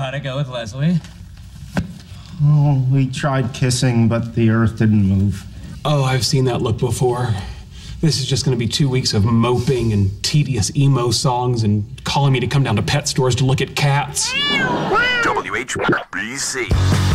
how'd it go with Leslie? Oh, we tried kissing, but the earth didn't move. Oh, I've seen that look before. This is just going to be 2 weeks of moping and tedious emo songs and calling me to come down to pet stores to look at cats. WHBC.